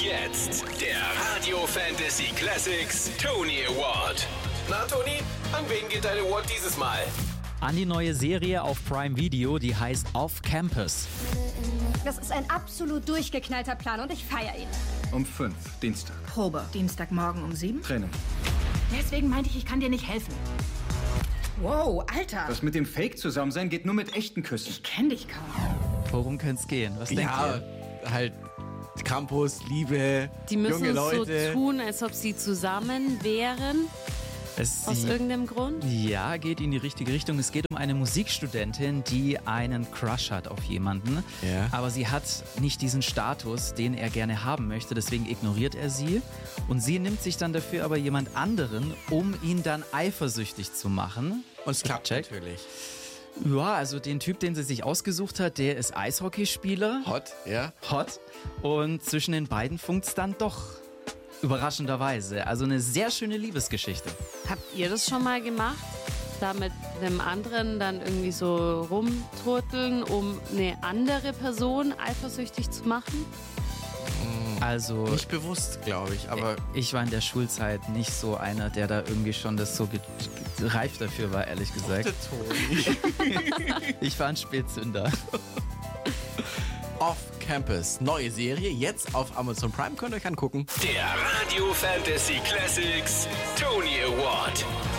jetzt der Radio Fantasy Classics Tony Award. Na Toni, an wen geht dein Award dieses Mal? An die neue Serie auf Prime Video, die heißt Off Campus. Das ist ein absolut durchgeknallter Plan und ich feiere ihn. Um 5, Dienstag. Probe. Dienstagmorgen um 7. Training. Deswegen meinte ich kann dir nicht helfen. Wow, Alter. Das mit dem Fake-Zusammensein geht nur mit echten Küssen. Ich kenn dich kaum. Worum könnte es gehen? Was denkt ihr? Halt Campus, Liebe, Die müssen junge so Leute. tun, als ob sie zusammen wären, aus irgendeinem Grund. Ja, geht in die richtige Richtung. Es geht um eine Musikstudentin, die einen Crush hat auf jemanden. Ja. Aber sie hat nicht diesen Status, den er gerne haben möchte. Deswegen ignoriert er sie. Und sie nimmt sich dann dafür aber jemand anderen, um ihn dann eifersüchtig zu machen. Und es klappt Check. natürlich. Ja, also den Typ, den sie sich ausgesucht hat, der ist Eishockeyspieler. Hot, ja. Hot. Und zwischen den beiden funkt's dann doch. Überraschenderweise. Also eine sehr schöne Liebesgeschichte. Habt ihr das schon mal gemacht? Da mit einem anderen dann irgendwie so rumturteln, um eine andere Person eifersüchtig zu machen? Also Nicht bewusst, glaube ich, aber ich war in der Schulzeit nicht so einer, der da irgendwie schon das so reif dafür war, ehrlich gesagt. der Toni. Ich war ein Spätzünder. Off Campus, neue Serie, jetzt auf Amazon Prime, könnt ihr euch angucken. Der Radio Fantasy Classics Tony Award.